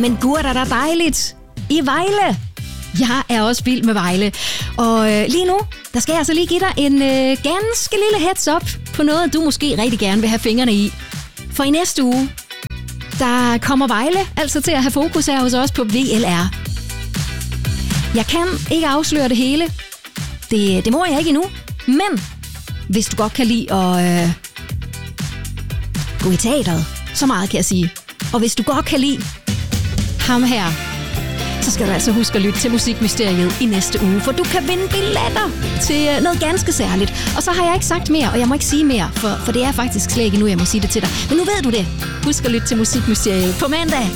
Men gud, er der dejligt i Vejle. Jeg er også vild med Vejle. Og lige nu, der skal jeg altså lige give dig en ganske lille heads up på noget, du måske rigtig gerne vil have fingrene i. For i næste uge, der kommer Vejle altså til at have fokus her hos os på VLR. Jeg kan ikke afsløre det hele. Det må jeg ikke endnu. Men hvis du godt kan lide at gå i teateret, så meget kan jeg sige. Og hvis du godt kan lide ham her, så skal du altså huske at lytte til Musikmysteriet i næste uge, for du kan vinde billetter til noget ganske særligt. Og så har jeg ikke sagt mere, og jeg må ikke sige mere, for det er faktisk slet ikke nu, jeg må sige det til dig. Men nu ved du det. Husk at lytte til Musikmysteriet på mandag.